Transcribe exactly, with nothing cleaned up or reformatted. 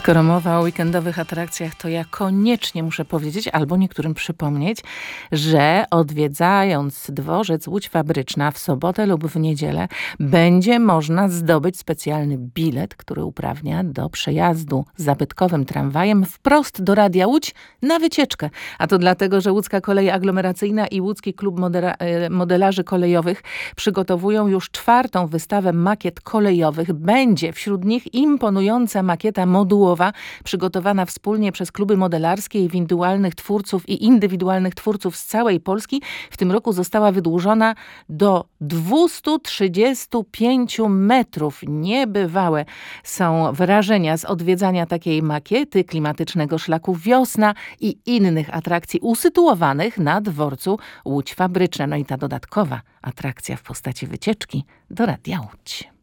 Skoro mowa o weekendowych atrakcjach, to ja koniecznie muszę powiedzieć, albo niektórym przypomnieć, że odwiedzając dworzec Łódź Fabryczna w sobotę lub w niedzielę będzie można zdobyć specjalny bilet, który uprawnia do przejazdu zabytkowym tramwajem wprost do Radia Łódź na wycieczkę. A to dlatego, że Łódzka Kolej Aglomeracyjna i Łódzki Klub Modera- Modelarzy Kolejowych przygotowują już czwartą wystawę makiet kolejowych. Będzie wśród nich imponująca makieta modułowa, przygotowana wspólnie przez kluby modelarskie, indywidualnych twórców i indywidualnych twórców z całej Polski. W tym roku została wydłużona do dwieście trzydzieści pięć metrów. Niebywałe są wrażenia z odwiedzania takiej makiety, klimatycznego szlaku Wiosna i innych atrakcji usytuowanych na dworcu Łódź Fabryczna. No i ta dodatkowa atrakcja w postaci wycieczki do Radia Łódź.